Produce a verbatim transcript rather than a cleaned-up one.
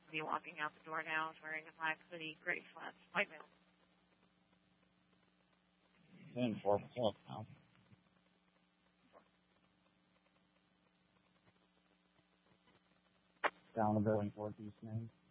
be walking out the door now. Is wearing a black hoodie, gray flats, white male. ten four plus now. Down the building towards East Main.